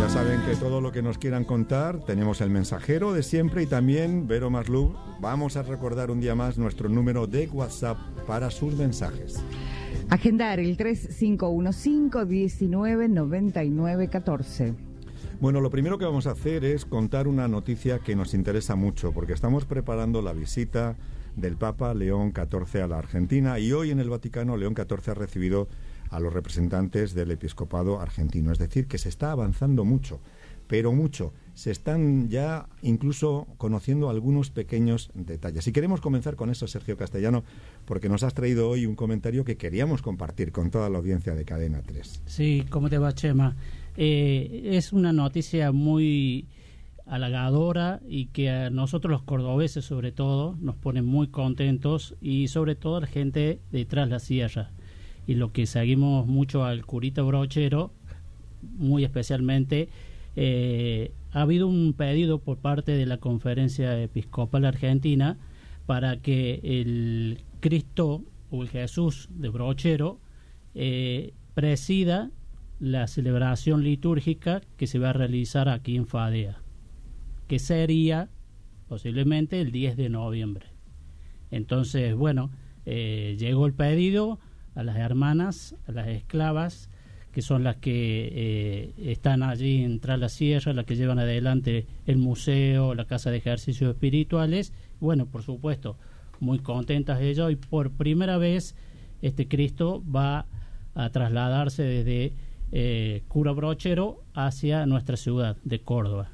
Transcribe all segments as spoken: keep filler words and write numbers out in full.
Ya saben que todo lo que nos quieran contar, tenemos el mensajero de siempre y también, Vero Maslub, vamos a recordar un día más nuestro número de WhatsApp para sus mensajes. Agendar el tres cinco uno cinco, diecinueve noventa y nueve catorce. Bueno, lo primero que vamos a hacer es contar una noticia que nos interesa mucho, porque estamos preparando la visita del Papa León catorce a la Argentina y hoy en el Vaticano León catorce ha recibido a los representantes del episcopado argentino. Es decir, que se está avanzando mucho, pero mucho. Se están ya incluso conociendo algunos pequeños detalles. Y queremos comenzar con eso, Sergio Castellano, porque nos has traído hoy un comentario que queríamos compartir con toda la audiencia de Cadena tres. Sí, ¿cómo te va, Chema? Eh, es una noticia muy halagadora y que a nosotros los cordobeses sobre todo nos pone muy contentos y sobre todo a la gente de Tras la Sierra. Y lo que seguimos mucho al curita Brochero, muy especialmente, eh, ha habido un pedido por parte de la Conferencia Episcopal Argentina para que el Cristo o el Jesús de Brochero eh, presida la celebración litúrgica que se va a realizar aquí en Fadea, que sería posiblemente el diez de noviembre. Entonces, bueno, eh, llegó el pedido a las hermanas, a las esclavas, que son las que eh, están allí en Tras la Sierra, las que llevan adelante el museo, la casa de ejercicios espirituales. Bueno, por supuesto, muy contentas ellas, y por primera vez este Cristo va a trasladarse desde eh, Cura Brochero hacia nuestra ciudad de Córdoba.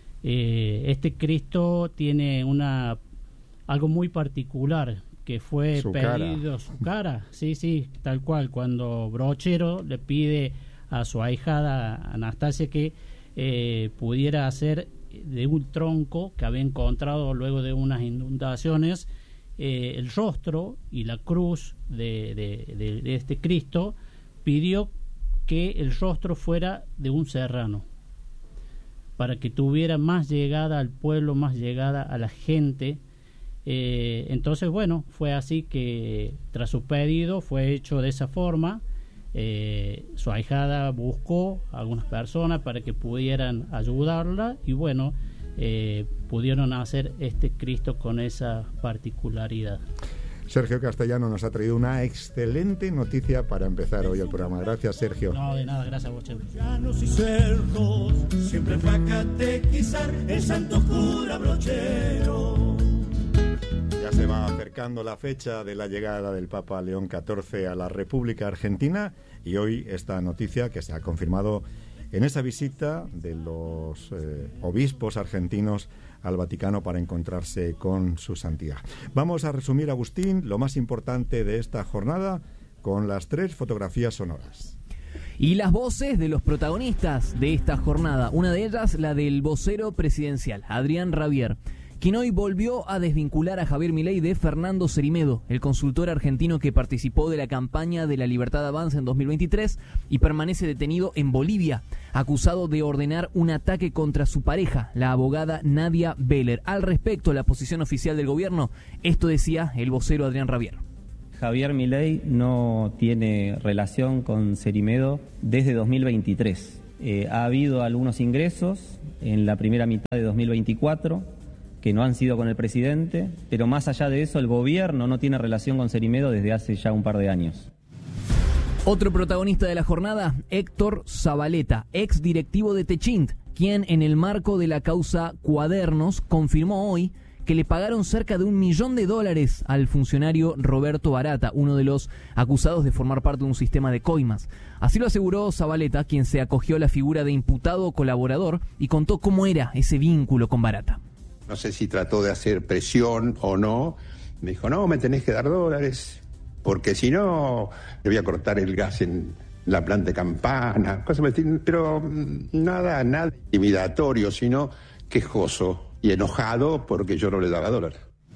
Eh, este Cristo tiene una algo muy particular, que fue su pedido cara. su cara, sí, sí, tal cual, cuando Brochero le pide a su ahijada Anastasia que eh, pudiera hacer de un tronco que había encontrado luego de unas inundaciones eh, el rostro y la cruz de, de, de, de este Cristo, pidió que el rostro fuera de un serrano, para que tuviera más llegada al pueblo, más llegada a la gente. Eh, entonces, bueno, fue así que tras su pedido fue hecho de esa forma. Eh, su ahijada buscó a algunas personas para que pudieran ayudarla y bueno, eh, pudieron hacer este Cristo con esa particularidad. Sergio Castellano nos ha traído una excelente noticia para empezar hoy el programa. Gracias, Sergio. No, de nada, gracias a vos, Chema. Llanos y cerdos, siempre fue a catequizar el santo cura Brochero. Ya se va acercando la fecha de la llegada del Papa León catorce a la República Argentina y hoy esta noticia que se ha confirmado en esa visita de los eh, obispos argentinos al Vaticano para encontrarse con su santidad. Vamos a resumir, Agustín, lo más importante de esta jornada con las tres fotografías sonoras. Y las voces de los protagonistas de esta jornada, una de ellas la del vocero presidencial, Adrián Rabier, quien hoy volvió a desvincular a Javier Milei de Fernando Cerimedo, el consultor argentino que participó de la campaña de la Libertad Avanza en dos mil veintitrés y permanece detenido en Bolivia, acusado de ordenar un ataque contra su pareja, la abogada Nadia Beller. Al respecto, la posición oficial del gobierno, esto decía el vocero Adrián Rabier. Javier Milei no tiene relación con Cerimedo desde dos mil veintitrés. Eh, ha habido algunos ingresos en la primera mitad de dos mil veinticuatro, que no han sido con el presidente, pero más allá de eso el gobierno no tiene relación con Cerimedo desde hace ya un par de años. Otro protagonista de la jornada, Héctor Zabaleta, ex directivo de Techint, quien en el marco de la causa Cuadernos confirmó hoy que le pagaron cerca de un millón de dólares al funcionario Roberto Barata, uno de los acusados de formar parte de un sistema de coimas. Así lo aseguró Zabaleta, quien se acogió a la figura de imputado colaborador y contó cómo era ese vínculo con Barata. No sé si trató de hacer presión o no. Me dijo, no, me tenés que dar dólares, porque si no, le voy a cortar el gas en la planta de Campana. Cosas, pero nada, nada intimidatorio, sino quejoso y enojado porque yo no le daba dólares.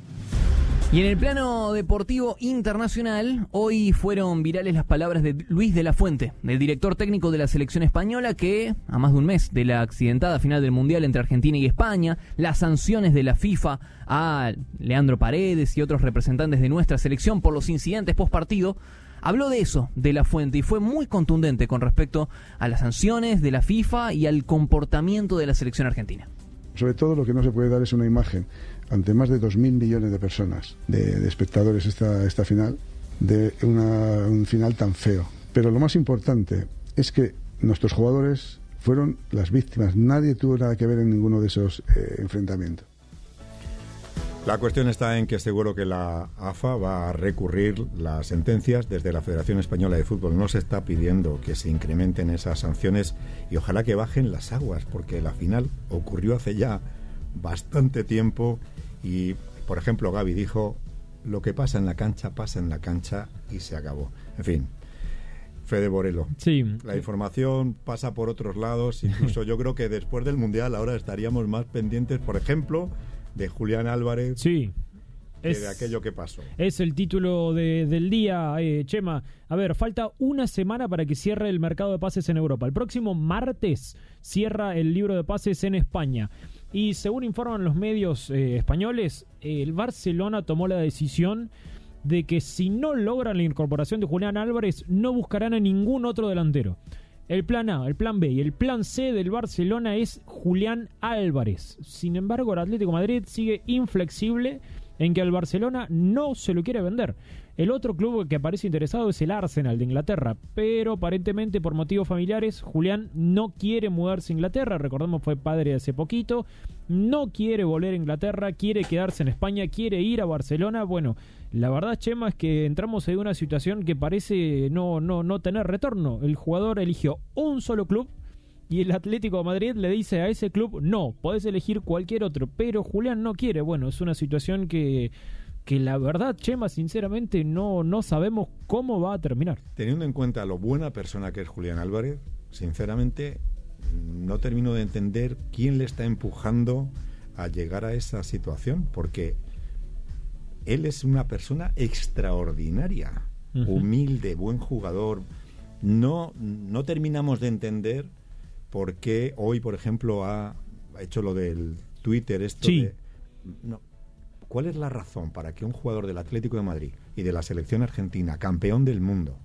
Y en el plano deportivo internacional, hoy fueron virales las palabras de Luis de la Fuente, del director técnico de la selección española, que a más de un mes de la accidentada final del Mundial entre Argentina y España, las sanciones de la FIFA a Leandro Paredes y otros representantes de nuestra selección por los incidentes post partido, habló de eso, de La Fuente, y fue muy contundente con respecto a las sanciones de la FIFA y al comportamiento de la selección argentina. Sobre todo lo que no se puede dar es una imagen ante más de dos mil millones de personas, de, de espectadores esta, esta final, de una, un final tan feo. Pero lo más importante es que nuestros jugadores fueron las víctimas. Nadie tuvo nada que ver en ninguno de esos eh, enfrentamientos. La cuestión está en que seguro que la A F A va a recurrir las sentencias. Desde la Federación Española de Fútbol no se está pidiendo que se incrementen esas sanciones y ojalá que bajen las aguas, porque la final ocurrió hace ya bastante tiempo y, por ejemplo, Gaby dijo, lo que pasa en la cancha, pasa en la cancha y se acabó. En fin, Fede Borelo. Sí. La información pasa por otros lados, incluso yo creo que después del Mundial ahora estaríamos más pendientes, por ejemplo, de Julián Álvarez, sí, que es, de aquello que pasó. Es el título de, del día, eh, Chema. A ver, falta una semana para que cierre el mercado de pases en Europa. El próximo martes cierra el libro de pases en España. Y según informan los medios eh, españoles, eh, el Barcelona tomó la decisión de que si no logran la incorporación de Julián Álvarez, no buscarán a ningún otro delantero. El plan A, el plan B y el plan C del Barcelona es Julián Álvarez. Sin embargo, el Atlético de Madrid sigue inflexible en que al Barcelona no se lo quiere vender. El otro club que aparece interesado es el Arsenal de Inglaterra, pero aparentemente por motivos familiares Julián no quiere mudarse a Inglaterra. Recordemos, fue padre hace poquito, no quiere volver a Inglaterra, quiere quedarse en España, quiere ir a Barcelona. Bueno, la verdad, Chema, es que entramos en una situación que parece no, no, no tener retorno. El jugador eligió un solo club y el Atlético de Madrid le dice a ese club, no, podés elegir cualquier otro, pero Julián no quiere. Bueno, es una situación que, que la verdad, Chema, sinceramente no, no sabemos cómo va a terminar. Teniendo en cuenta lo buena persona que es Julián Álvarez, sinceramente no termino de entender quién le está empujando a llegar a esa situación, porque él es una persona extraordinaria, uh-huh. humilde, buen jugador. No, no terminamos de entender por qué hoy, por ejemplo, ha hecho lo del Twitter, esto sí. de... No, ¿cuál es la razón para que un jugador del Atlético de Madrid y de la selección argentina, campeón del mundo,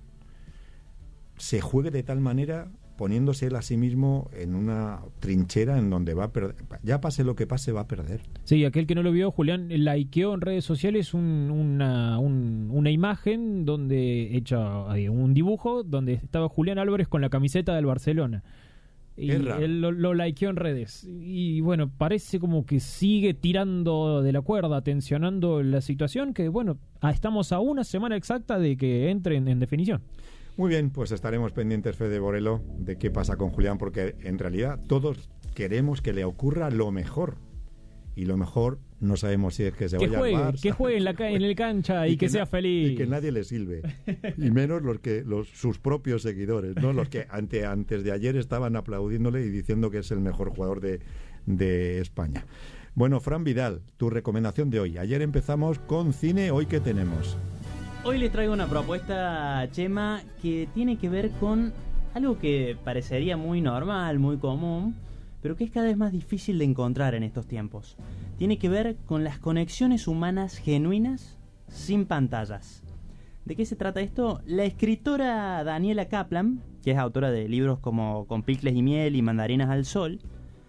se juegue de tal manera, poniéndose él a sí mismo en una trinchera en donde va a perder? Ya pase lo que pase, va a perder. Sí, aquel que no lo vio, Julián likeó en redes sociales un, una, un, una imagen donde hecha un dibujo donde estaba Julián Álvarez con la camiseta del Barcelona. Y él lo, lo likeó en redes. Y bueno, parece como que sigue tirando de la cuerda, tensionando la situación, que bueno, estamos a una semana exacta de que entre en, en definición. Muy bien, pues estaremos pendientes, Fede Borelo, de qué pasa con Julián, porque en realidad todos queremos que le ocurra lo mejor. Y lo mejor no sabemos si es que se que vaya juegue, al Barça, que juegue en la ca- en el cancha y, y que, que sea feliz. Y que nadie le sirve. Y menos los que los sus propios seguidores, ¿no? Los que ante, antes de ayer estaban aplaudiéndole y diciendo que es el mejor jugador de, de España. Bueno, Fran Vidal, tu recomendación de hoy. Ayer empezamos con cine, ¿hoy qué tenemos? Hoy les traigo una propuesta, Chema, que tiene que ver con algo que parecería muy normal, muy común, pero que es cada vez más difícil de encontrar en estos tiempos. Tiene que ver con las conexiones humanas genuinas sin pantallas. ¿De qué se trata esto? La escritora Daniela Kaplan, que es autora de libros como Con picles y miel y Mandarinas al sol,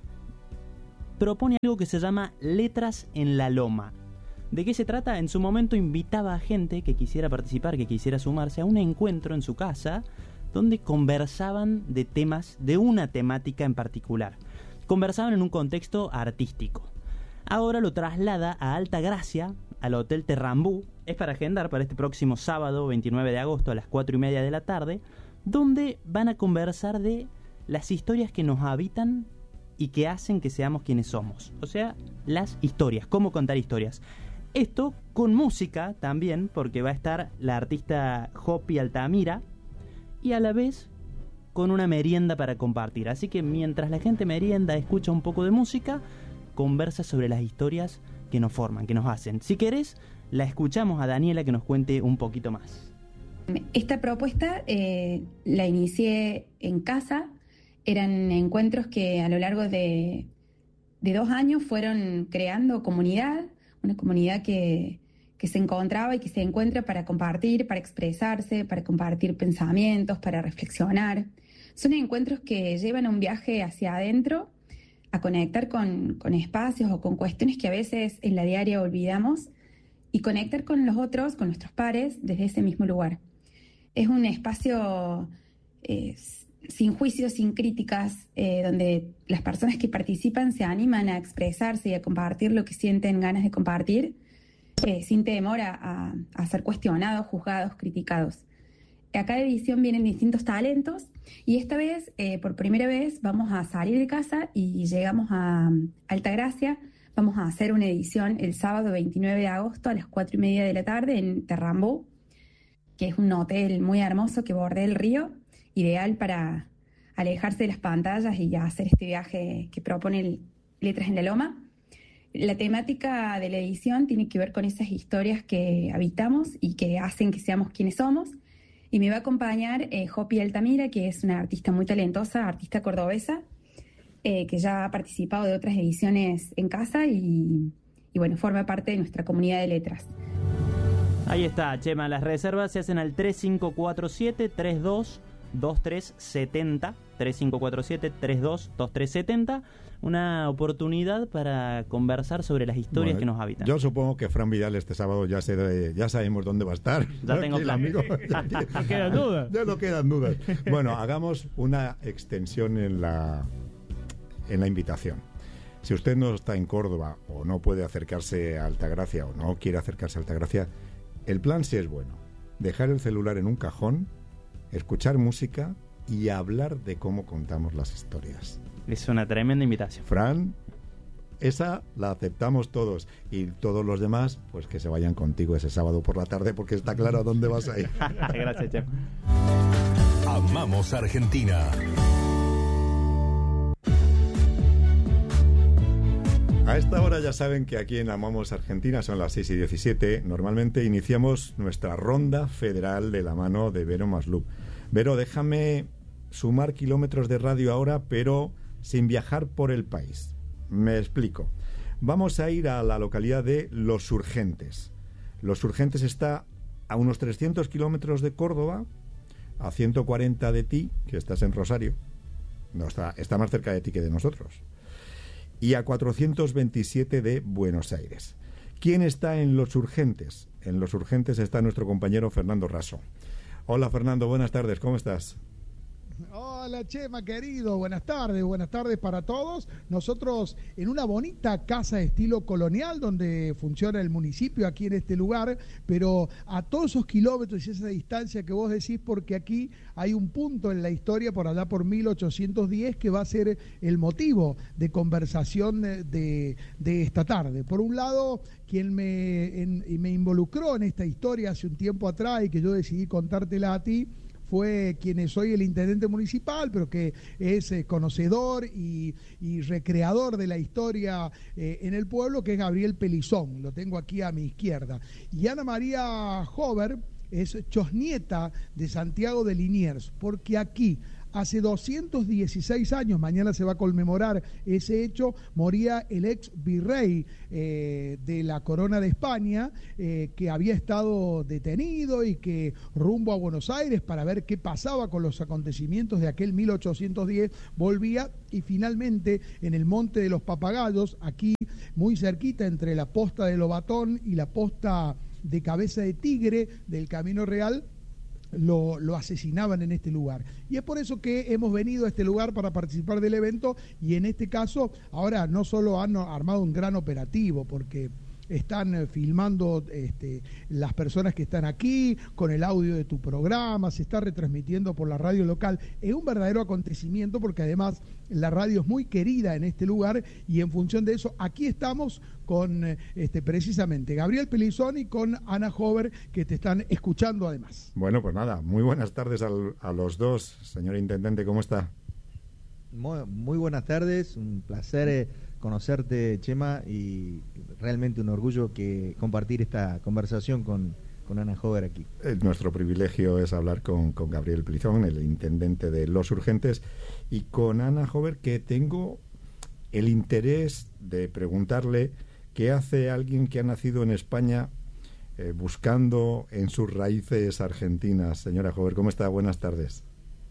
propone algo que se llama Letras en la Loma. ¿De qué se trata? En su momento invitaba a gente que quisiera participar, que quisiera sumarse a un encuentro en su casa donde conversaban de temas, de una temática en particular. Conversaban en un contexto artístico. Ahora lo traslada a Altagracia, al Hotel Terrambú. Es para agendar para este próximo sábado, veintinueve de agosto, a las cuatro y media de la tarde, donde van a conversar de las historias que nos habitan y que hacen que seamos quienes somos. O sea, las historias, cómo contar historias. Esto con música también, porque va a estar la artista Hopi Altamira, y a la vez con una merienda para compartir. Así que mientras la gente merienda, escucha un poco de música, conversa sobre las historias que nos forman, que nos hacen. Si querés, la escuchamos a Daniela que nos cuente un poquito más. Esta propuesta eh, la inicié en casa. Eran encuentros que a lo largo de, de dos años fueron creando comunidad, una comunidad que, que se encontraba y que se encuentra para compartir, para expresarse, para compartir pensamientos, para reflexionar. Son encuentros que llevan a un viaje hacia adentro, a conectar con, con espacios o con cuestiones que a veces en la diaria olvidamos y conectar con los otros, con nuestros pares, desde ese mismo lugar. Es un espacio eh, sin juicios, sin críticas, eh, donde las personas que participan se animan a expresarse y a compartir lo que sienten ganas de compartir, eh, sin temor a, a, a ser cuestionados, juzgados, criticados. A cada edición vienen distintos talentos y esta vez, eh, por primera vez, vamos a salir de casa y llegamos a Altagracia. Vamos a hacer una edición el sábado veintinueve de agosto a las cuatro y media de la tarde en Terrambú, que es un hotel muy hermoso que bordea el río, ideal para alejarse de las pantallas y hacer este viaje que propone el Letras en la Loma. La temática de la edición tiene que ver con esas historias que habitamos y que hacen que seamos quienes somos. Y me va a acompañar eh, Jopi Altamira, que es una artista muy talentosa, artista cordobesa, eh, que ya ha participado de otras ediciones en casa y, y bueno, forma parte de nuestra comunidad de letras. Ahí está, Chema, las reservas se hacen al tres cinco cuatro siete, tres dos dos tres siete cero, tres cinco cuatro siete, tres dos dos tres siete cero, una oportunidad para conversar sobre las historias bueno, que nos habitan. Yo supongo que Fran Vidal este sábado ya se, ya sabemos dónde va a estar. Ya tengo plan. Amigo, no quedan dudas. Ya no quedan dudas. Bueno, hagamos una extensión en la, en la invitación. Si usted no está en Córdoba o no puede acercarse a Altagracia o no quiere acercarse a Altagracia, el plan sí es bueno. Dejar el celular en un cajón, escuchar música y hablar de cómo contamos las historias. Es una tremenda invitación. Fran, esa la aceptamos todos. Y todos los demás, pues que se vayan contigo ese sábado por la tarde, porque está claro a dónde vas a ir. Gracias, Chef. Amamos Argentina. A esta hora ya saben que aquí en Amamos Argentina son las seis y diecisiete. Normalmente iniciamos nuestra ronda federal de la mano de Vero Maslup. Vero, déjame sumar kilómetros de radio ahora, pero sin viajar por el país. Me explico. Vamos a ir a la localidad de Los Urgentes. Los Urgentes está a unos trescientos kilómetros de Córdoba, a ciento cuarenta de ti, que estás en Rosario. No, está, está más cerca de ti que de nosotros. Y a cuatrocientos veintisiete de Buenos Aires. ¿Quién está en Los Urgentes? En Los Urgentes está nuestro compañero Fernando Raso. Hola Fernando, buenas tardes, ¿cómo estás? Hola Chema querido, buenas tardes, buenas tardes para todos. Nosotros en una bonita casa de estilo colonial donde funciona el municipio aquí en este lugar, pero a todos esos kilómetros y esa distancia que vos decís, porque aquí hay un punto en la historia por allá por mil ochocientos diez que va a ser el motivo de conversación de, de esta tarde. Por un lado, quien me, en, me involucró en esta historia hace un tiempo atrás y que yo decidí contártela a ti, fue quien soy el intendente municipal, pero que es eh, conocedor y, y recreador de la historia eh, en el pueblo, que es Gabriel Pelizón. Lo tengo aquí a mi izquierda. Y Ana María Hover es chosnieta de Santiago de Liniers, porque aquí hace doscientos dieciséis años, mañana se va a conmemorar ese hecho, moría el ex virrey eh, de la Corona de España, eh, que había estado detenido y que rumbo a Buenos Aires para ver qué pasaba con los acontecimientos de aquel mil ochocientos diez, volvía y finalmente en el Monte de los Papagayos, aquí muy cerquita entre la posta de Lobatón y la posta de Cabeza de Tigre del Camino Real, Lo, lo asesinaban en este lugar. Y es por eso que hemos venido a este lugar para participar del evento, y en este caso ahora no solo han armado un gran operativo, porque están eh, filmando este, las personas que están aquí, con el audio de tu programa, se está retransmitiendo por la radio local. Es un verdadero acontecimiento, porque además la radio es muy querida en este lugar, y en función de eso aquí estamos con este, precisamente Gabriel Pelizón y con Ana Hover, que te están escuchando además. Bueno, pues nada, muy buenas tardes al, a los dos. Señor Intendente, ¿cómo está? Muy, muy buenas tardes, un placer eh, conocerte, Chema, y realmente un orgullo que compartir esta conversación con, con Ana Hover aquí. Eh, nuestro privilegio es hablar con, con Gabriel Pelizón, el intendente de Los Urgentes, y con Ana Hover, que tengo el interés de preguntarle qué hace alguien que ha nacido en España eh, buscando en sus raíces argentinas. Señora Hover, ¿cómo está? Buenas tardes.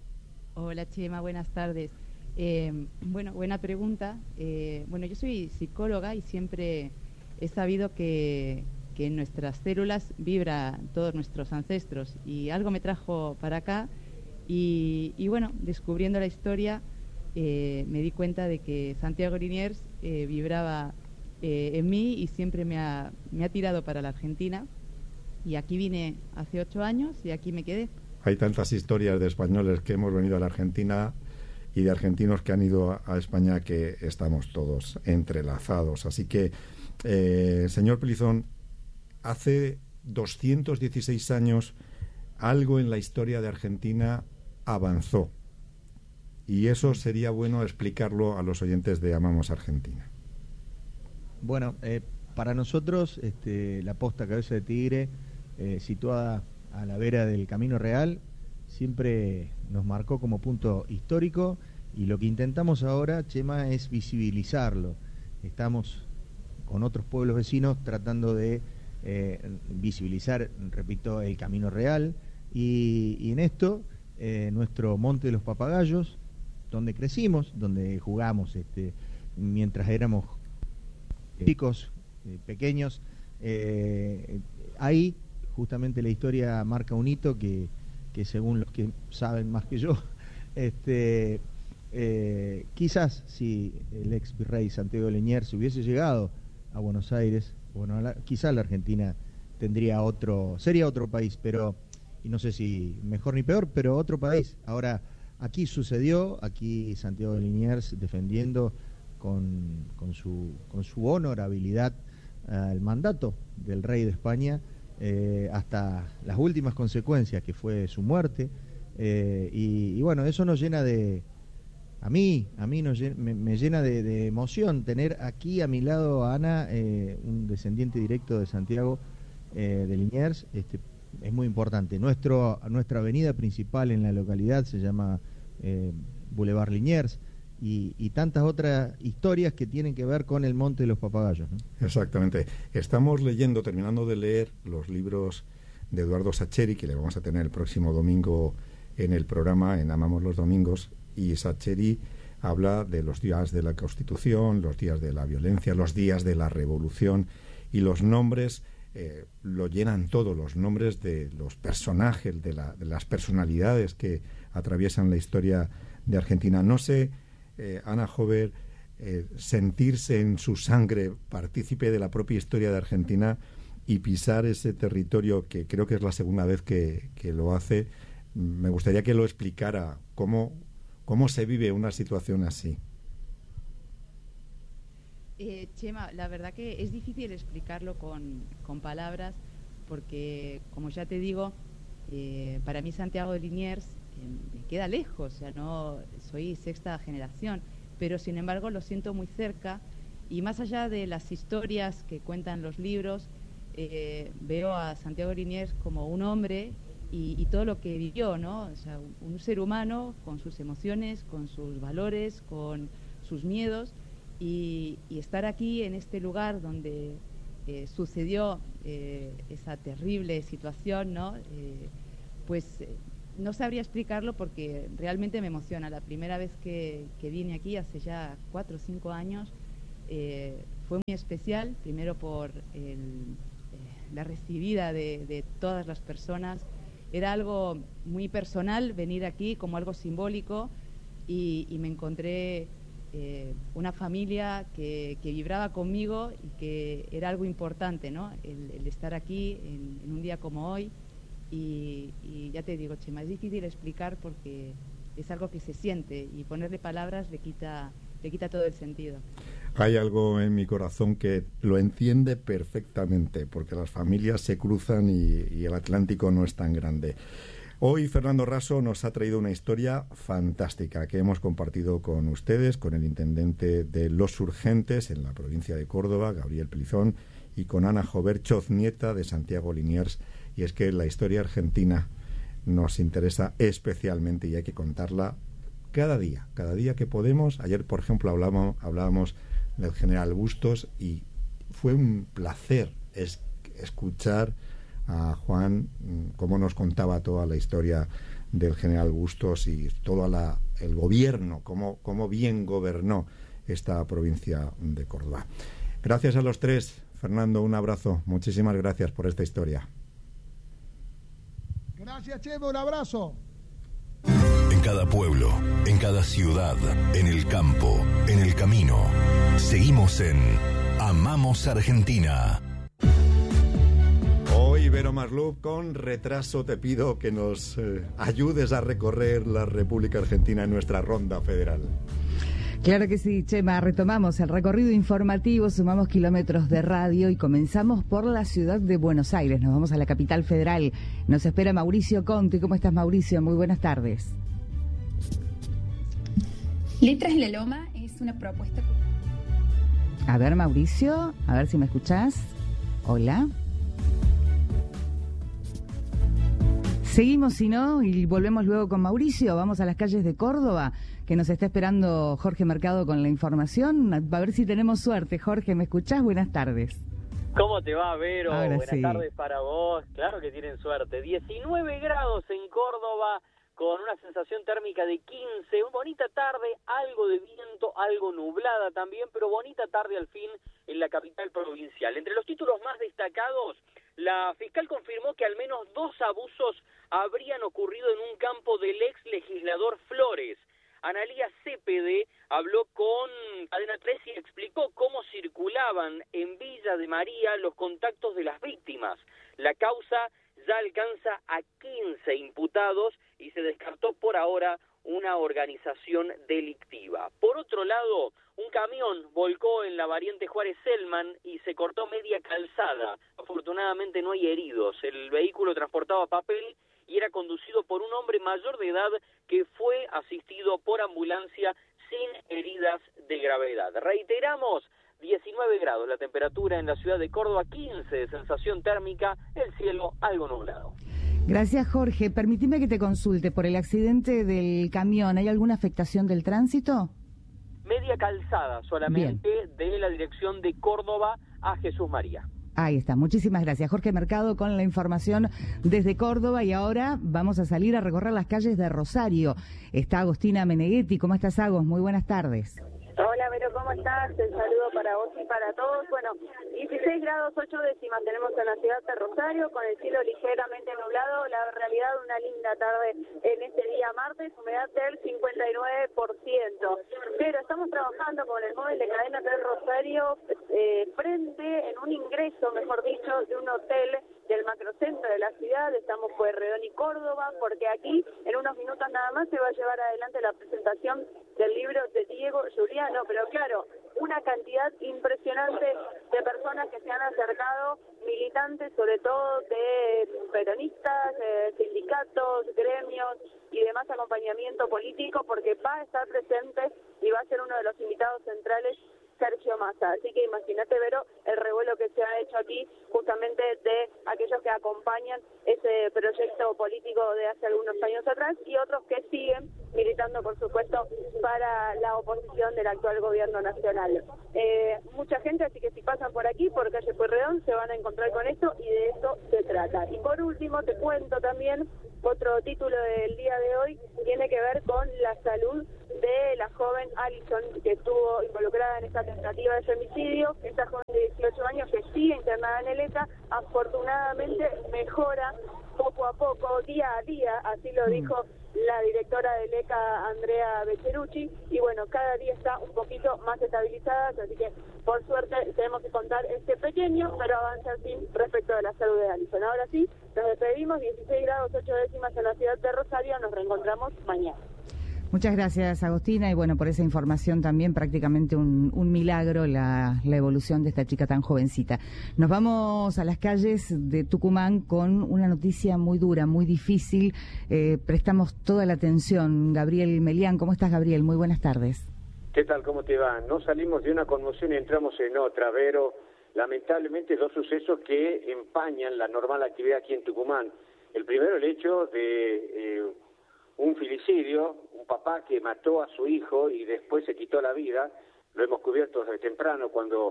Hola Chema, buenas tardes. Eh, bueno, buena pregunta. Eh, bueno, yo soy psicóloga y siempre he sabido que, que en nuestras células vibra todos nuestros ancestros, y algo me trajo para acá y, y bueno, descubriendo la historia eh, me di cuenta de que Santiago Liniers eh, vibraba eh, en mí y siempre me ha, me ha tirado para la Argentina, y aquí vine hace ocho años y aquí me quedé. Hay tantas historias de españoles que hemos venido a la Argentina y de argentinos que han ido a, a España, que estamos todos entrelazados. Así que, eh, señor Pelizón, hace doscientos dieciséis años algo en la historia de Argentina avanzó, y eso sería bueno explicarlo a los oyentes de Amamos Argentina. Bueno, eh, para nosotros este, la posta Cabeza de Tigre, eh, situada a la vera del Camino Real, siempre nos marcó como punto histórico, y lo que intentamos ahora, Chema, es visibilizarlo. Estamos con otros pueblos vecinos tratando de eh, visibilizar, repito, el Camino Real, y, y en esto eh, nuestro Monte de los Papagayos, donde crecimos, donde jugamos este, mientras éramos eh, chicos, eh, pequeños, eh, ahí justamente la historia marca un hito que, que según los que saben más que yo, este, eh, quizás si el ex virrey Santiago Liniers hubiese llegado a Buenos Aires, bueno, la, quizás la Argentina tendría otro, sería otro país, pero, y no sé si mejor ni peor, pero otro país. Ahora, aquí sucedió, aquí Santiago Liniers defendiendo con, con, su, con su honorabilidad uh, el mandato del rey de España, Eh, hasta las últimas consecuencias, que fue su muerte, eh, y, y bueno, eso nos llena de, a mí, a mí nos, me, me llena de, de emoción tener aquí a mi lado a Ana, eh, un descendiente directo de Santiago eh, de Liniers. Este, es muy importante. Nuestro, nuestra avenida principal en la localidad se llama eh, Boulevard Liniers, Y, y tantas otras historias que tienen que ver con el Monte de los Papagayos, ¿no? Exactamente. Estamos leyendo, terminando de leer los libros de Eduardo Sacheri, que le vamos a tener el próximo domingo en el programa, en Amamos los Domingos, y Sacheri habla de los días de la Constitución, los días de la violencia, los días de la Revolución, y los nombres eh, lo llenan todo, los nombres de los personajes, de, la, de las personalidades que atraviesan la historia de Argentina. No sé, Eh, Ana Hover, eh, sentirse en su sangre partícipe de la propia historia de Argentina y pisar ese territorio, que creo que es la segunda vez que, que lo hace. Me gustaría que lo explicara, cómo, cómo se vive una situación así. Eh, Chema, la verdad que es difícil explicarlo con, con palabras, porque, como ya te digo, eh, para mí Santiago de Liniers me queda lejos, o sea, no soy sexta generación, pero sin embargo lo siento muy cerca, y más allá de las historias que cuentan los libros, eh, veo a Santiago Liniers como un hombre y, y todo lo que vivió, ¿no? O sea, un, un ser humano con sus emociones, con sus valores, con sus miedos, y, y estar aquí en este lugar donde eh, sucedió eh, esa terrible situación, ¿no? Eh, pues eh, no sabría explicarlo, porque realmente me emociona. La primera vez que, que vine aquí, hace ya cuatro o cinco años, eh, fue muy especial, primero por el, eh, la recibida de, de todas las personas. Era algo muy personal venir aquí, como algo simbólico, y, y me encontré eh, una familia que, que vibraba conmigo y que era algo importante, ¿no? El, el estar aquí en, en un día como hoy. Y, y ya te digo, Chema, es difícil explicar porque es algo que se siente, y ponerle palabras le quita, le quita todo el sentido. Hay algo en mi corazón que lo entiende perfectamente, porque las familias se cruzan y, y el Atlántico no es tan grande. Hoy Fernando Raso nos ha traído una historia fantástica que hemos compartido con ustedes, con el intendente de Los Urgentes en la provincia de Córdoba, Gabriel Pelizón, y con Ana Hover, nieta de Santiago Liniers. Y es que la historia argentina nos interesa especialmente y hay que contarla cada día, cada día que podemos. Ayer, por ejemplo, hablábamos, hablábamos del general Bustos, y fue un placer es, escuchar a Juan cómo nos contaba toda la historia del general Bustos y todo la, el gobierno, cómo, cómo bien gobernó esta provincia de Córdoba. Gracias a los tres. Fernando, un abrazo. Muchísimas gracias por esta historia. Gracias, Chema. Un abrazo. En cada pueblo, en cada ciudad, en el campo, en el camino. Seguimos en Amamos Argentina. Hoy, Vero Marlup, con retraso te pido que nos eh, ayudes a recorrer la República Argentina en nuestra ronda federal. Claro que sí, Chema. Retomamos el recorrido informativo, sumamos kilómetros de radio y comenzamos por la ciudad de Buenos Aires. Nos vamos a la capital federal. Nos espera Mauricio Conti. ¿Cómo estás, Mauricio? Muy buenas tardes. Letras en la Loma es una propuesta... A ver, Mauricio, a ver si me escuchás. Hola. Seguimos, si no, y volvemos luego con Mauricio. Vamos a las calles de Córdoba, que nos está esperando Jorge Mercado con la información. A ver si tenemos suerte. Jorge, ¿me escuchás? Buenas tardes. ¿Cómo te va, Vero? Ahora Buenas sí. tardes para vos. Claro que tienen suerte. diecinueve grados en Córdoba, con una sensación térmica de quince. Una bonita tarde, algo de viento, algo nublada también, pero bonita tarde al fin en la capital provincial. Entre los títulos más destacados, la fiscal confirmó que al menos dos abusos habrían ocurrido en un campo del ex legislador Flores. Analía Cepede habló con Cadena tres y explicó cómo circulaban en Villa de María los contactos de las víctimas. La causa ya alcanza a quince imputados y se descartó por ahora una organización delictiva. Por otro lado, un camión volcó en la variante Juárez-Selman y se cortó media calzada. Afortunadamente no hay heridos. El vehículo transportaba papel y era conducido por un hombre mayor de edad que fue asistido por ambulancia sin heridas de gravedad. Reiteramos, diecinueve grados la temperatura en la ciudad de Córdoba, quince de sensación térmica, el cielo algo nublado. Gracias, Jorge. Permitime que te consulte por el accidente del camión. ¿Hay alguna afectación del tránsito? Media calzada solamente. Bien. De la dirección de Córdoba a Jesús María. Ahí está, muchísimas gracias. Jorge Mercado con la información desde Córdoba y ahora vamos a salir a recorrer las calles de Rosario. Está Agostina Meneghetti. ¿Cómo estás, Agos? Muy buenas tardes. Hola, Vero, ¿cómo estás? Un saludo para vos y para todos. Bueno, dieciséis grados ocho décimas tenemos en la ciudad de Rosario, con el cielo ligeramente nublado. La realidad, una linda tarde en este día martes, humedad del cincuenta y nueve por ciento. Pero estamos trabajando con el móvil de Cadena tres Rosario eh, frente, en un ingreso, mejor dicho, de un hotel del macrocentro de la ciudad. Estamos por Pueyrredón y Córdoba, porque aquí en unos minutos nada más se va a llevar adelante la presentación del libro de Diego Giuliano, pero claro, una cantidad impresionante de personas que se han acercado, militantes sobre todo de peronistas, eh, sindicatos, gremios y demás acompañamiento político, porque va a estar presente y va a ser uno de los invitados centrales Sergio Massa. Así que imagínate, Vero, el revuelo que se ha hecho aquí justamente de aquellos que acompañan ese proyecto político de hace algunos años atrás y otros que siguen militando, por supuesto, para la oposición del actual gobierno nacional. Eh, mucha gente, así que si pasan por aquí, por calle Pueyrredón, se van a encontrar con esto y de eso se trata. Y por último, te cuento también, otro título del día de hoy tiene que ver con la salud de la joven Alison, que estuvo involucrada en esta tentativa de femicidio. Esta joven de dieciocho años que sigue internada en el E C A, afortunadamente mejora poco a poco, día a día, así lo dijo la directora del E C A, Andrea Beccherucci, y bueno, cada día está un poquito más estabilizada, así que por suerte tenemos que contar este pequeño, pero avance al fin respecto de la salud de Alison. Ahora sí, nos despedimos, dieciséis grados ocho décimas en la ciudad de Rosario, nos reencontramos mañana. Muchas gracias, Agostina, y bueno, por esa información también, prácticamente un, un milagro la, la evolución de esta chica tan jovencita. Nos vamos a las calles de Tucumán con una noticia muy dura, muy difícil. Eh, prestamos toda la atención. Gabriel Melián, ¿cómo estás, Gabriel? Muy buenas tardes. ¿Qué tal? ¿Cómo te va? No salimos de una conmoción y entramos en otra, Vero. Lamentablemente, dos sucesos que empañan la normal actividad aquí en Tucumán. El primero, el hecho de eh, un filicidio, un papá que mató a su hijo y después se quitó la vida. Lo hemos cubierto desde temprano cuando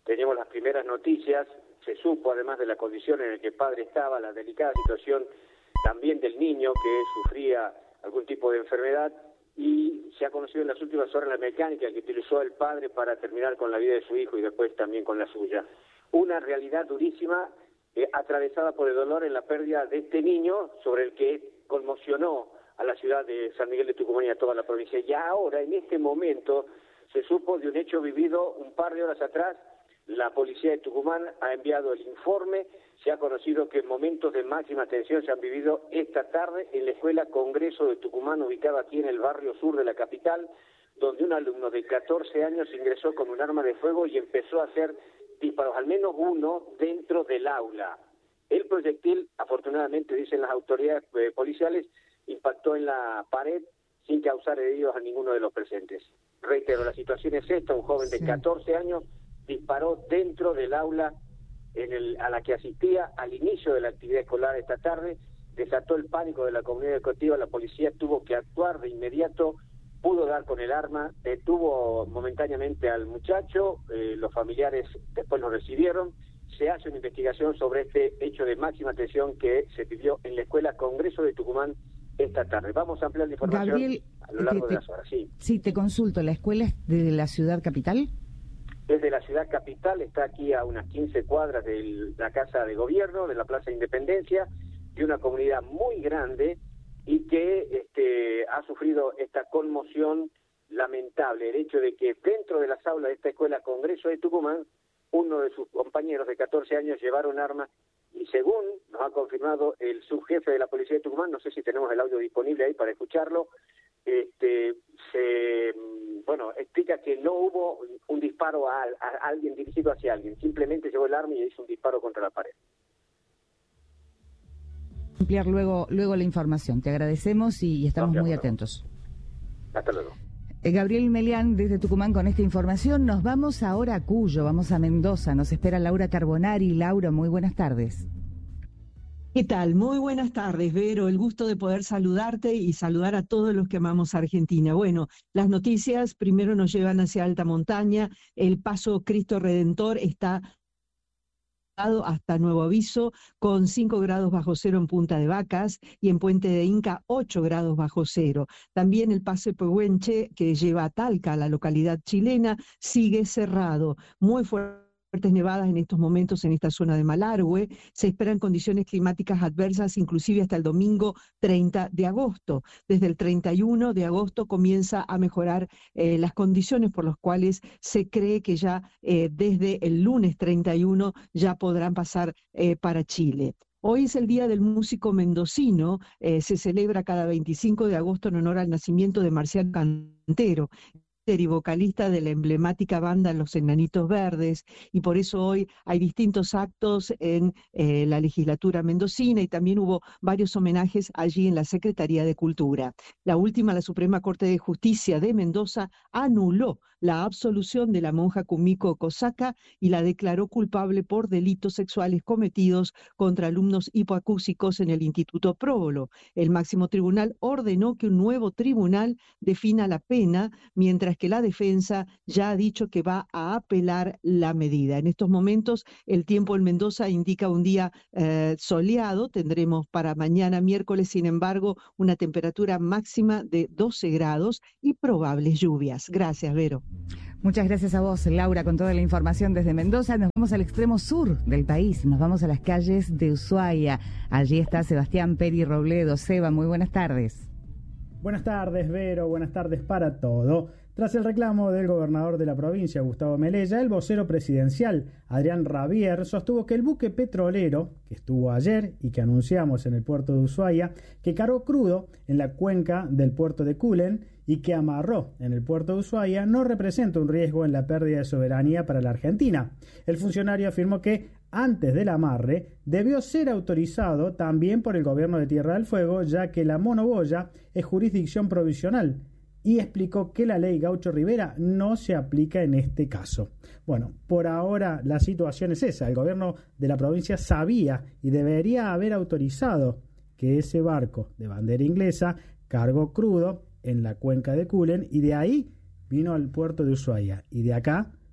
teníamos las primeras noticias, se supo además de la condición en la que el padre estaba, la delicada situación también del niño que sufría algún tipo de enfermedad, y se ha conocido en las últimas horas la mecánica que utilizó el padre para terminar con la vida de su hijo y después también con la suya. Una realidad durísima, eh, atravesada por el dolor en la pérdida de este niño, sobre el que conmocionó a la ciudad de San Miguel de Tucumán y a toda la provincia. Y ahora, en este momento, se supo de un hecho vivido un par de horas atrás. La policía de Tucumán ha enviado el informe. Se ha conocido que momentos de máxima tensión se han vivido esta tarde en la Escuela Congreso de Tucumán, ubicada aquí en el barrio sur de la capital, donde un alumno de catorce años ingresó con un arma de fuego y empezó a hacer disparos, al menos uno, dentro del aula. El proyectil, afortunadamente, dicen las autoridades eh, policiales, impactó en la pared sin causar heridos a ninguno de los presentes. Reitero, la situación es esta: un joven de catorce años disparó dentro del aula en el, a la que asistía al inicio de la actividad escolar esta tarde, desató el pánico de la comunidad educativa. La policía tuvo que actuar de inmediato, pudo dar con el arma, detuvo momentáneamente al muchacho, eh, los familiares después lo recibieron. Se hace una investigación sobre este hecho de máxima tensión que se vivió en la Escuela Congreso de Tucumán esta tarde. Vamos a ampliar la información Gabriel, a lo largo te, de las horas. Sí. sí, te consulto, ¿la escuela es de la ciudad capital? Desde la ciudad capital, está aquí a unas quince cuadras de la Casa de Gobierno, de la Plaza Independencia, de una comunidad muy grande y que este, ha sufrido esta conmoción lamentable, el hecho de que dentro de las aulas de esta Escuela Congreso de Tucumán, uno de sus compañeros de catorce años llevaron un arma, y según nos ha confirmado el subjefe de la Policía de Tucumán, no sé si tenemos el audio disponible ahí para escucharlo, este, se, bueno, explica que no hubo un disparo a, a alguien dirigido hacia alguien, simplemente llevó el arma y hizo un disparo contra la pared. Ampliar luego, luego la información. Te agradecemos y, y estamos no, muy no. atentos. Hasta luego. Eh, Gabriel Melián desde Tucumán con esta información. Nos vamos ahora a Cuyo, vamos a Mendoza. Nos espera Laura Carbonari. Laura, muy buenas tardes. ¿Qué tal? Muy buenas tardes, Vero. El gusto de poder saludarte y saludar a todos los que amamos Argentina. Bueno, las noticias primero nos llevan hacia alta montaña. El Paso Cristo Redentor está hasta nuevo aviso, con cinco grados bajo cero en Punta de Vacas y en Puente de Inca ocho grados bajo cero. También el Paso Pehuenche, que lleva a Talca, la localidad chilena, sigue cerrado. Muy fuerte. Fuertes nevadas en estos momentos en esta zona de Malargüe. Se esperan condiciones climáticas adversas inclusive hasta el domingo treinta de agosto. Desde el treinta y uno de agosto comienza a mejorar eh, las condiciones por las cuales se cree que ya eh, desde el lunes treinta y uno ya podrán pasar eh, para Chile. Hoy es el Día del Músico Mendocino, eh, se celebra cada veinticinco de agosto en honor al nacimiento de Marcial Cantero, y vocalista de la emblemática banda Los Enanitos Verdes, y por eso hoy hay distintos actos en eh, la legislatura mendocina y también hubo varios homenajes allí en la Secretaría de Cultura. La última, la Suprema Corte de Justicia de Mendoza, anuló la absolución de la monja Kumiko Kosaka y la declaró culpable por delitos sexuales cometidos contra alumnos hipoacúsicos en el Instituto Próbolo. El máximo tribunal ordenó que un nuevo tribunal defina la pena, mientras que la defensa ya ha dicho que va a apelar la medida. En estos momentos el tiempo en Mendoza indica un día eh, soleado, tendremos para mañana miércoles, sin embargo, una temperatura máxima de doce grados y probables lluvias. Gracias, Vero. Muchas gracias a vos, Laura, con toda la información desde Mendoza. Nos vamos al extremo sur del país, nos vamos a las calles de Ushuaia. Allí está Sebastián Peri Robledo. Seba, muy buenas tardes. Buenas tardes, Vero, buenas tardes para todo. Tras el reclamo del gobernador de la provincia, Gustavo Melella, el vocero presidencial, Adrián Rabier, sostuvo que el buque petrolero, que estuvo ayer y que anunciamos en el puerto de Ushuaia, que cargó crudo en la cuenca del puerto de Culen y que amarró en el puerto de Ushuaia, no representa un riesgo en la pérdida de soberanía para la Argentina. El funcionario afirmó que antes del amarre debió ser autorizado también por el gobierno de Tierra del Fuego, ya que la monoboya es jurisdicción provisional, y explicó que la ley Gaucho Rivera no se aplica en este caso. Bueno, por ahora la situación es esa. El gobierno de la provincia sabía y debería haber autorizado que ese barco de bandera inglesa cargó crudo en la cuenca de Culen y de ahí vino al puerto de Ushuaia y de acá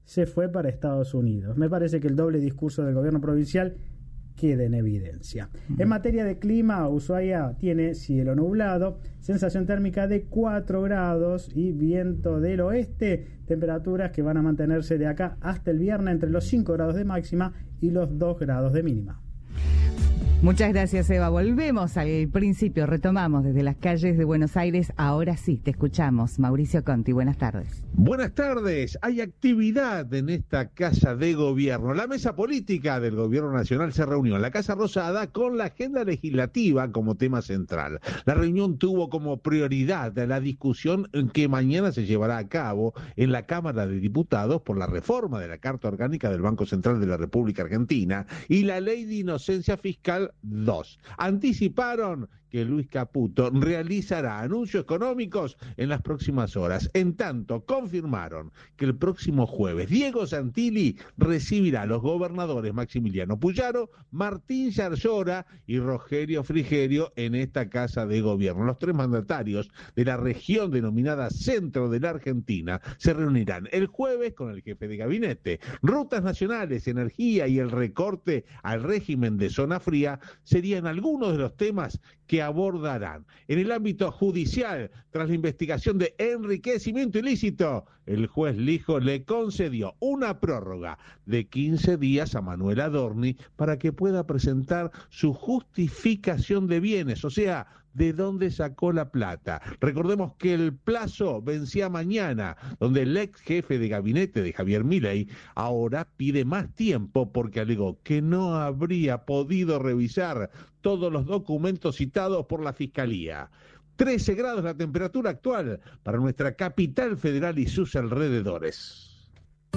se fue para Estados Unidos. Me parece que el doble discurso del gobierno provincial queda en evidencia. Uh-huh. En materia de clima, Ushuaia tiene cielo nublado, sensación térmica de cuatro grados y viento del oeste, temperaturas que van a mantenerse de acá hasta el viernes entre los cinco grados de máxima y los dos grados de mínima. Muchas gracias, Eva. Volvemos al principio, retomamos desde las calles de Buenos Aires. Ahora sí, te escuchamos. Mauricio Conti, buenas tardes. Buenas tardes. Hay actividad en esta Casa de Gobierno. La mesa política del Gobierno Nacional se reunió en la Casa Rosada con la agenda legislativa como tema central. La reunión tuvo como prioridad la discusión que mañana se llevará a cabo en la Cámara de Diputados por la reforma de la Carta Orgánica del Banco Central de la República Argentina y la Ley de Inocencia Fiscal dos. Anticiparon que Luis Caputo realizará anuncios económicos en las próximas horas. En tanto, confirmaron que el próximo jueves Diego Santilli recibirá a los gobernadores Maximiliano Puyaro, Martín Yarlora y Rogerio Frigerio en esta Casa de Gobierno. Los tres mandatarios de la región denominada Centro de la Argentina se reunirán el jueves con el jefe de gabinete. Rutas nacionales, energía y el recorte al régimen de zona fría serían algunos de los temas que abordarán. En el ámbito judicial, tras la investigación de enriquecimiento ilícito, el juez Lijo le concedió una prórroga de quince días a Manuel Adorni para que pueda presentar su justificación de bienes, o sea, de dónde sacó la plata. Recordemos que el plazo vencía mañana, donde el ex jefe de gabinete de Javier Milei ahora pide más tiempo porque alegó que no habría podido revisar todos los documentos citados por la Fiscalía. trece grados la temperatura actual para nuestra capital federal y sus alrededores.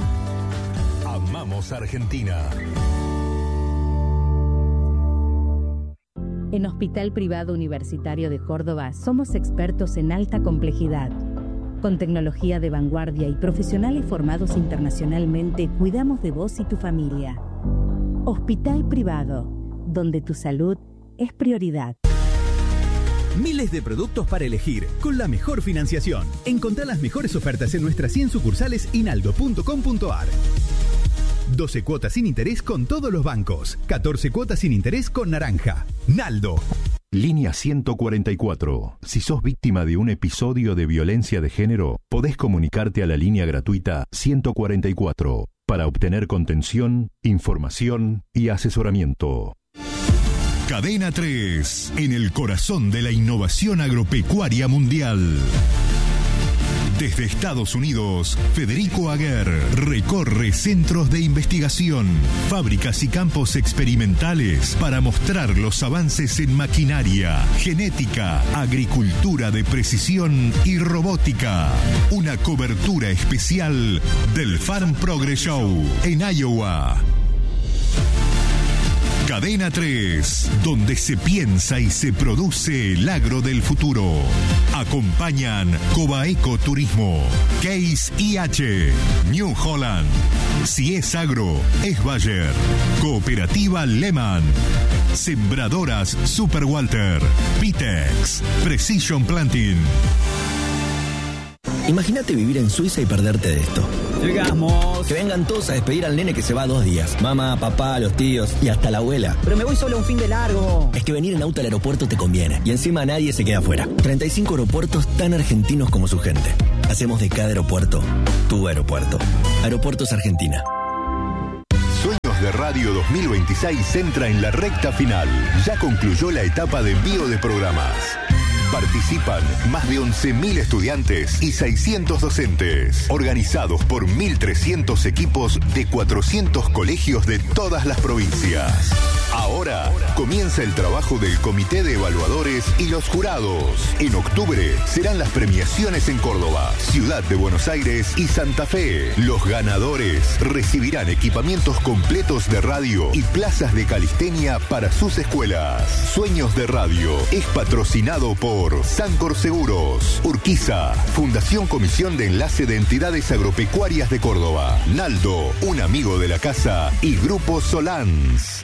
Amamos Argentina. En Hospital Privado Universitario de Córdoba somos expertos en alta complejidad. Con tecnología de vanguardia y profesionales formados internacionalmente, cuidamos de vos y tu familia. Hospital Privado, donde tu salud es prioridad. Miles de productos para elegir, con la mejor financiación. Encontrá las mejores ofertas en nuestras cien sucursales inaldo punto com punto ar. doce cuotas sin interés con todos los bancos. catorce cuotas sin interés con Naranja. Naldo. Línea ciento cuarenta y cuatro. Si sos víctima de un episodio de violencia de género, podés comunicarte a la línea gratuita ciento cuarenta y cuatro para obtener contención, información y asesoramiento. Cadena tres, en el corazón de la innovación agropecuaria mundial. Desde Estados Unidos, Federico Aguer recorre centros de investigación, fábricas y campos experimentales para mostrar los avances en maquinaria, genética, agricultura de precisión y robótica. Una cobertura especial del Farm Progress Show en Iowa. Cadena tres, donde se piensa y se produce el agro del futuro. Acompañan Cobaeco Turismo, Case I H, New Holland. Si es agro, es Bayer. Cooperativa Lehman. Sembradoras Super Walter. Pitex. Precision Planting. Imagínate vivir en Suiza y perderte de esto. Llegamos. Que vengan todos a despedir al nene que se va dos días. Mamá, papá, los tíos y hasta la abuela. Pero me voy solo un fin de largo. Es que venir en auto al aeropuerto te conviene. Y encima nadie se queda afuera. treinta y cinco aeropuertos tan argentinos como su gente. Hacemos de cada aeropuerto tu aeropuerto. Aeropuertos Argentina. Sueños de Radio dos mil veintiséis entra en la recta final. Ya concluyó la etapa de envío de programas. Participan más de once mil estudiantes y seiscientos docentes, organizados por mil trescientos equipos de cuatrocientos colegios de todas las provincias. Ahora comienza el trabajo del Comité de Evaluadores y los jurados. En octubre serán las premiaciones en Córdoba, Ciudad de Buenos Aires y Santa Fe. Los ganadores recibirán equipamientos completos de radio y plazas de calistenia para sus escuelas. Sueños de Radio es patrocinado por Sancor Seguros, Urquiza, Fundación Comisión de Enlace de Entidades Agropecuarias de Córdoba, Naldo, un amigo de la casa y Grupo Solans.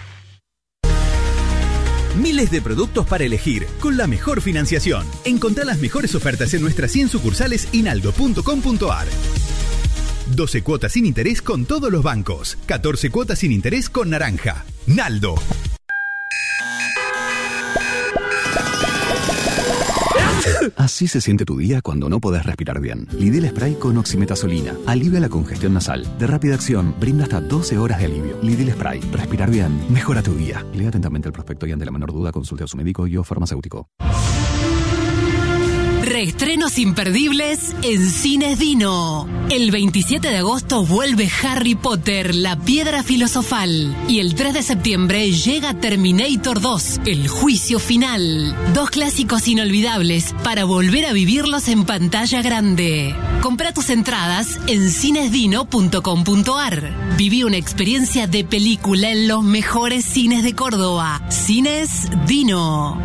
Miles de productos para elegir, con la mejor financiación. Encontrá las mejores ofertas en nuestras cien sucursales inaldo punto com punto ar. doce cuotas sin interés con todos los bancos. catorce cuotas sin interés con Naranja. Naldo. Así se siente tu día cuando no podés respirar bien. Lidl Spray con oximetazolina. Alivia la congestión nasal. De rápida acción, brinda hasta doce horas de alivio. Lidl Spray. Respirar bien. Mejora tu día. Lea atentamente el prospecto y ante la menor duda consulte a su médico y o farmacéutico. Reestrenos imperdibles en Cines Dino. El veintisiete de agosto vuelve Harry Potter, la piedra filosofal. Y el tres de septiembre llega Terminator dos, el juicio final. Dos clásicos inolvidables para volver a vivirlos en pantalla grande. Compra tus entradas en cines dino punto com punto a r. Viví una experiencia de película en los mejores cines de Córdoba. Cines Dino.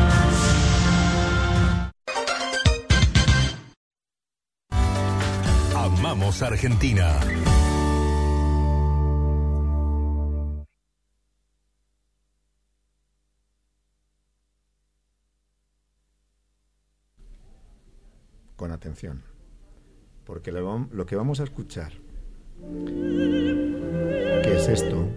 Amamos Argentina. Con atención, porque lo, lo que vamos a escuchar, ¿qué es esto?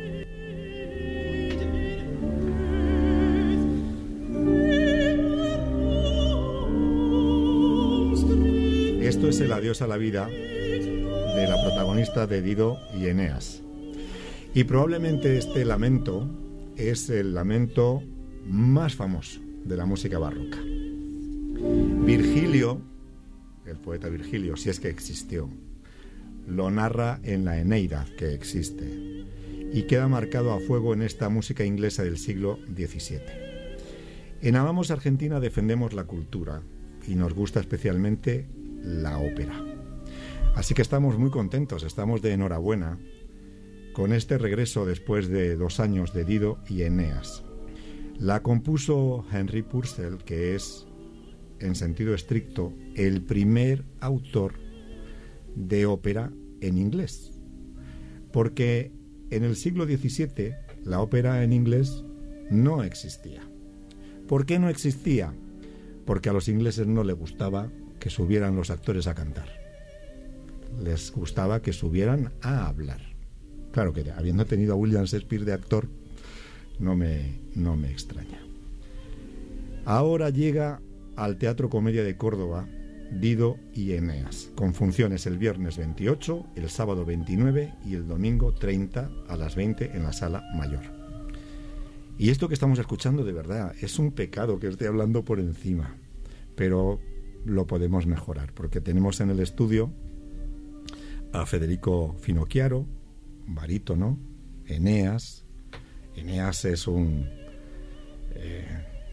Esto es el adiós a la vida de la protagonista de Dido y Eneas. Y probablemente este lamento es el lamento más famoso de la música barroca. Virgilio, el poeta Virgilio, si es que existió, lo narra en la Eneida, que existe, y queda marcado a fuego en esta música inglesa del siglo diecisiete. En Amamos Argentina defendemos la cultura y nos gusta especialmente la ópera. Así que estamos muy contentos, estamos de enhorabuena con este regreso después de dos años de Dido y Eneas. La compuso Henry Purcell, que es, en sentido estricto, el primer autor de ópera en inglés. Porque en el siglo diecisiete la ópera en inglés no existía. ¿Por qué no existía? Porque a los ingleses no les gustaba que subieran los actores a cantar. Les gustaba que subieran a hablar. Claro que habiendo tenido a William Shakespeare de actor, no me, no me extraña. Ahora llega al Teatro Comedia de Córdoba Dido y Eneas, con funciones el viernes veintiocho, el sábado veintinueve y el domingo treinta a las veinte en la Sala Mayor. Y esto que estamos escuchando, de verdad, es un pecado que esté hablando por encima, pero lo podemos mejorar, porque tenemos en el estudio a Federico Finocchiaro, barítono, Eneas. Eneas es un eh,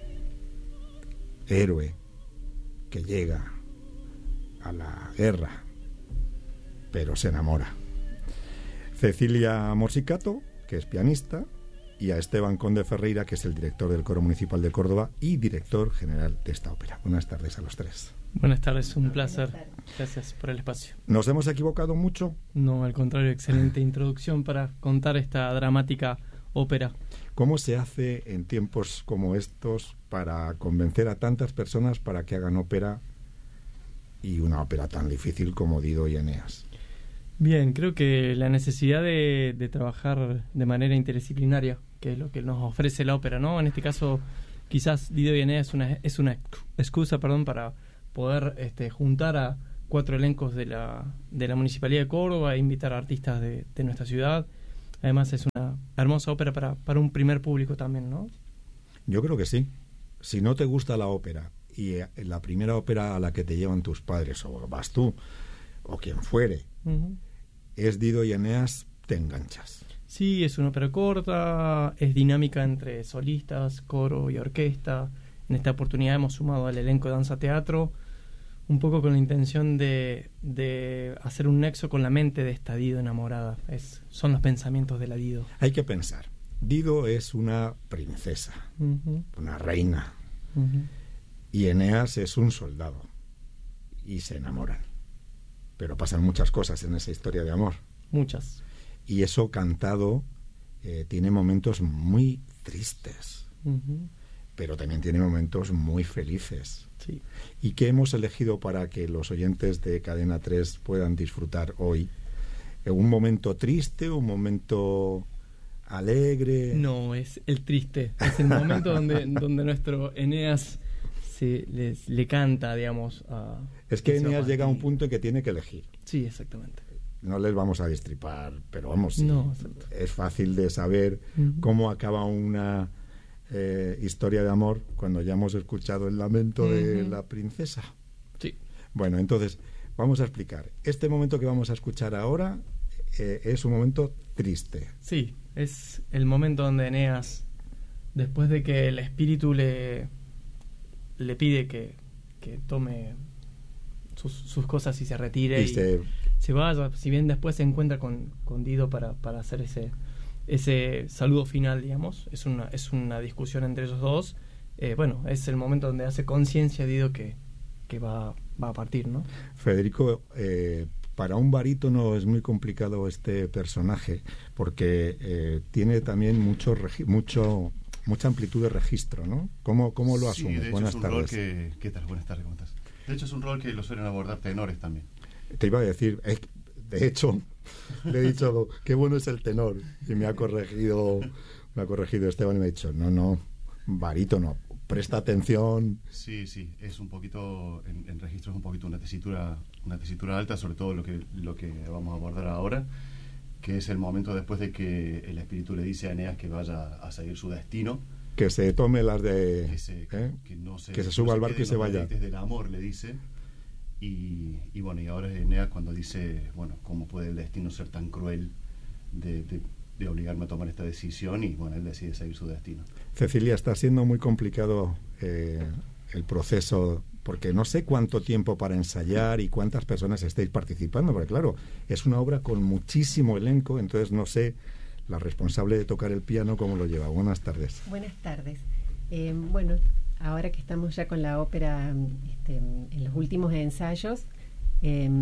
héroe que llega a la guerra, pero se enamora. Cecilia Morsicato, que es pianista, y a Esteban Conde Ferreira, que es el director del Coro Municipal de Córdoba y director general de esta ópera. Buenas tardes a los tres. Buenas tardes, un placer. Gracias por el espacio. ¿Nos hemos equivocado mucho? No, al contrario, excelente introducción para contar esta dramática ópera. ¿Cómo se hace en tiempos como estos para convencer a tantas personas para que hagan ópera, y una ópera tan difícil como Dido y Eneas? Bien, creo que la necesidad de, de trabajar de manera interdisciplinaria, que es lo que nos ofrece la ópera, ¿no? En este caso, quizás Dido y Eneas es una, es una excusa, perdón, para poder este, juntar a cuatro elencos de la, de la Municipalidad de Córdoba e invitar a artistas de, de nuestra ciudad. Además es una hermosa ópera para, para un primer público también, ¿no? Yo creo que sí. Si no te gusta la ópera y la primera ópera a la que te llevan tus padres, o vas tú, o quien fuere, uh-huh, es Dido y Eneas, te enganchas. Sí, es una ópera corta, es dinámica entre solistas, coro y orquesta. En esta oportunidad hemos sumado al elenco de danza-teatro, un poco con la intención de, de hacer un nexo con la mente de esta Dido enamorada. Es, son los pensamientos de la Dido. Hay que pensar. Dido es una princesa, uh-huh, una reina, uh-huh, y Eneas es un soldado, y se enamoran. Pero pasan muchas cosas en esa historia de amor. Muchas. Y eso cantado eh, tiene momentos muy tristes. Uh-huh. pero también tiene momentos muy felices. Sí. ¿Y qué hemos elegido para que los oyentes de Cadena tres puedan disfrutar hoy? ¿Un momento triste, un momento alegre? No, es el triste. Es el momento donde, donde nuestro Eneas se les, le canta, digamos. A, es que Eneas llega a un punto en que tiene que elegir. Sí, exactamente. No les vamos a destripar, pero vamos, sí, no, es fácil de saber uh-huh. cómo acaba una eh, historia de amor cuando ya hemos escuchado el lamento uh-huh. de la princesa. Sí. Bueno, entonces vamos a explicar. Este momento que vamos a escuchar ahora eh, es un momento triste. Sí, es el momento donde Eneas, después de que el espíritu le, le pide que, que tome sus, sus cosas y se retire y, y se, se vaya, si bien después se encuentra con, con Dido para, para hacer ese, ese saludo final, digamos, es una, es una discusión entre ellos dos, eh, bueno, es el momento donde hace conciencia Dido que, que va, va a partir, ¿no? Federico, eh, para un barítono es muy complicado este personaje porque eh, tiene también mucho, regi- mucho mucha amplitud de registro, ¿no? ¿Cómo, cómo lo sí, asume? De hecho, Buenas es un tardes. Rol que, ¿Qué tal? Buenas tardes, ¿cómo estás? De hecho, es un rol que lo suelen abordar tenores también. Te iba a decir, eh, de hecho, le he dicho, qué bueno es el tenor. Y me ha corregido, me ha corregido Esteban y me ha dicho, no, no, barítono, presta atención. Sí, sí, es un poquito, en, en registro es un poquito una tesitura, una tesitura alta, sobre todo lo que, lo que vamos a abordar ahora, que es el momento después de que el espíritu le dice a Eneas que vaya a seguir su destino. Que se tome las de... Que se, ¿eh? que no se, que se suba no al barco y se vaya. Desde el amor, le dice. Y, y bueno, y ahora es Eneas cuando dice, bueno, ¿cómo puede el destino ser tan cruel de, de, de obligarme a tomar esta decisión? Y bueno, él decide seguir su destino. Cecilia, está siendo muy complicado eh, el proceso, porque no sé cuánto tiempo para ensayar y cuántas personas estáis participando, porque claro, es una obra con muchísimo elenco, entonces no sé la responsable de tocar el piano cómo lo lleva. Buenas tardes. Buenas tardes. Eh, bueno, ahora que estamos ya con la ópera este, en los últimos ensayos, eh,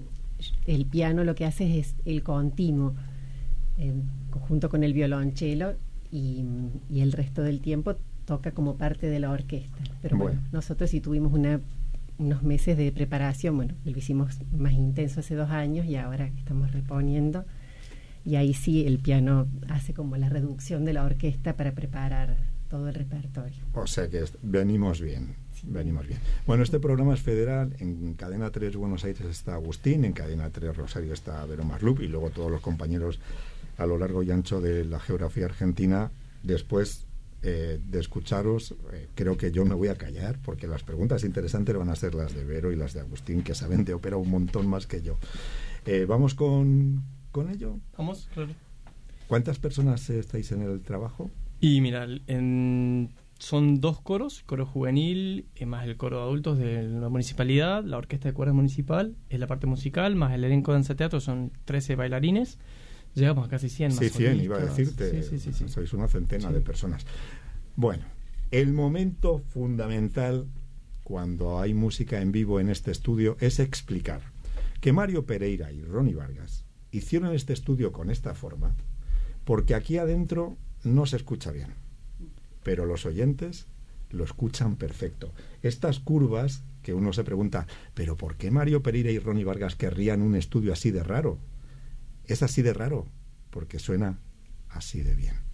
el piano lo que hace es el continuo, eh, junto con el violonchelo, y, y el resto del tiempo toca como parte de la orquesta. Pero bueno, bueno nosotros sí tuvimos una, unos meses de preparación, bueno, lo hicimos más intenso hace dos años y ahora estamos reponiendo, y ahí sí el piano hace como la reducción de la orquesta para preparar todo el repertorio. O sea que venimos bien, sí. venimos bien. Bueno, este programa es federal. En Cadena tres Buenos Aires está Agustín, en Cadena tres Rosario está Vero Marlup y luego todos los compañeros a lo largo y ancho de la geografía argentina. Después eh, de escucharos, eh, creo que yo me voy a callar porque las preguntas interesantes van a ser las de Vero y las de Agustín, que saben de ópera un montón más que yo. Eh, ¿Vamos con, con ello? Vamos, claro. ¿Cuántas personas estáis en el trabajo? Y mira, en, son dos coros, coro juvenil eh, más el coro de adultos de la municipalidad, la orquesta de cuerdas municipal, es la parte musical, más el elenco de danza teatro, son trece bailarines, llegamos a casi cien. Sí, más cien, solistas. iba a decirte, sí, sí, sí, sí. sois una centena sí. de personas. Bueno, el momento fundamental cuando hay música en vivo en este estudio es explicar que Mario Pereira y Ronnie Vargas hicieron este estudio con esta forma porque aquí adentro no se escucha bien, pero los oyentes lo escuchan perfecto. Estas curvas que uno se pregunta, ¿pero por qué Mario Pereira y Ronnie Vargas querrían un estudio así de raro? Es así de raro porque suena así de bien.